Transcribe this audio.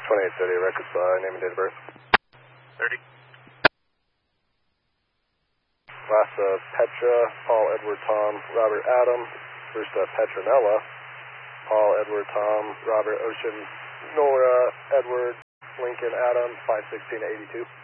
2830, records by name and date of birth. 30. Last Petra, Paul, Edward, Tom, Robert, Adam. First Petronella, Paul, Edward, Tom, Robert, Ocean, Nora, Edward, Lincoln, Adam, 516 to 82.